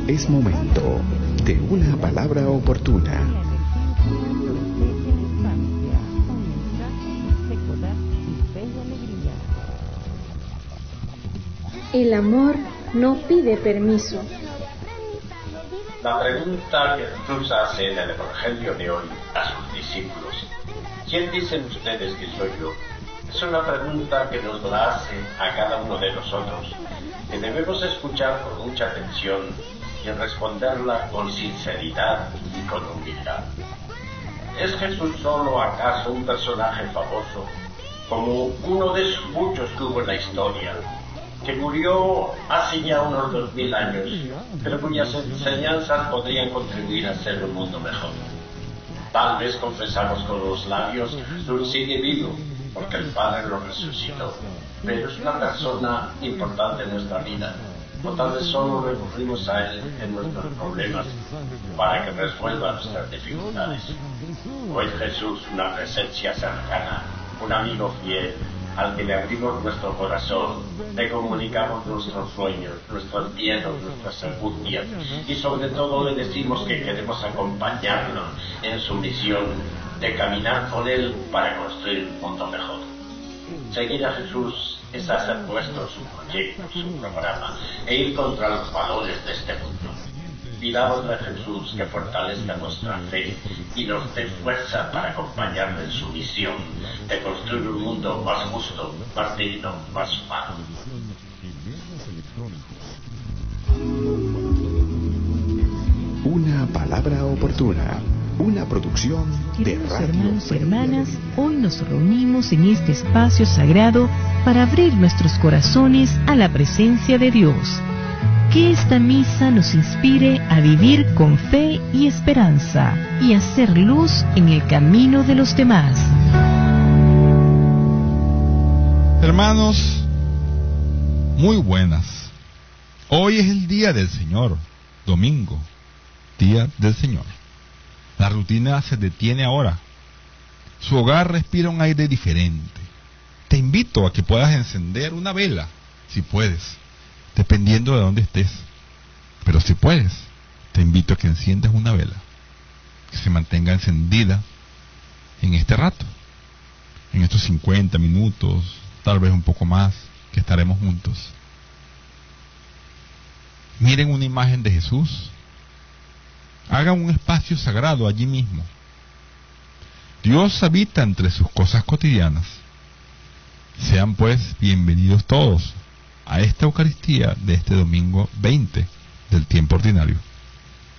Es momento de una palabra oportuna. El amor no pide permiso. La pregunta que Jesús hace en el Evangelio de hoy a sus discípulos, ¿quién dicen ustedes que soy yo?, es una pregunta que nos la hace a cada uno de nosotros, que debemos escuchar con mucha atención y responderla con sinceridad y con humildad. ¿Es Jesús solo acaso un personaje famoso, como uno de esos muchos que hubo en la historia, que murió hace ya unos 2000 años, pero cuyas enseñanzas podrían contribuir a hacer un mundo mejor? Tal vez confesamos con los labios que Jesús sigue vivo, porque el Padre lo resucitó, pero es una persona importante en nuestra vida, o tal vez solo recurrimos a Él en nuestros problemas para que resuelva nuestras dificultades. O es Jesús una presencia cercana, un amigo fiel, al que le abrimos nuestro corazón, le comunicamos nuestros sueños, nuestros miedos, nuestras angustias, y sobre todo le decimos que queremos acompañarlo en su misión de caminar con Él para construir un mundo mejor. Seguir a Jesús es hacer nuestro su proyecto, su programa, e ir contra los valores de este mundo. Pidamos a Jesús que fortalezca nuestra fe y nos dé fuerza para acompañarle en su misión de construir un mundo más justo, más digno, más humano. Una palabra oportuna. Una producción de Queridos Radio hermanos y Fe. hermanas, hoy nos reunimos en este espacio sagrado para abrir nuestros corazones a la presencia de Dios. Que esta misa nos inspire a vivir con fe y esperanza y a hacer luz en el camino de los demás. Hermanos, muy buenas. Hoy es el día del Señor, domingo, día del Señor. La rutina se detiene ahora. Su hogar respira un aire diferente. Te invito a que puedas encender una vela, si puedes, dependiendo de dónde estés. Pero si puedes, te invito a que enciendas una vela, que se mantenga encendida en este rato, en estos 50 minutos, tal vez un poco más, que estaremos juntos. Miren una imagen de Jesús. Hagan un espacio sagrado allí mismo. Dios habita entre sus cosas cotidianas. Sean pues bienvenidos todos a esta Eucaristía de este domingo 20 del tiempo ordinario.